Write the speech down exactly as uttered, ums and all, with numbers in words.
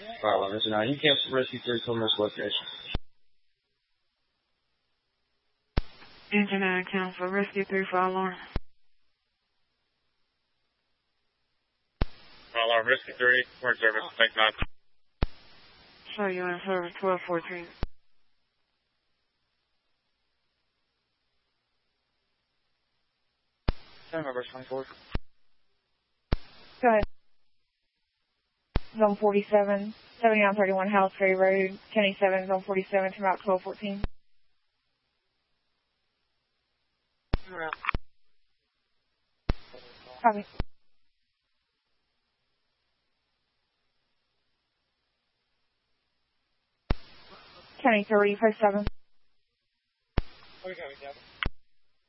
Alright, listen, now you cancel Rescue three from this location. Engine nine cancel Rescue three for alarm. Alarm Rescue three, we're in service, thanks nine. Show you in service twelve fourteen. Ten numbers twenty-four. Go ahead. Zone forty-seven, seventy-nine thirty-one House Ferry Road, County seven, Zone forty-seven, to Route twelve fourteen. Copy. County three, post seven. Okay,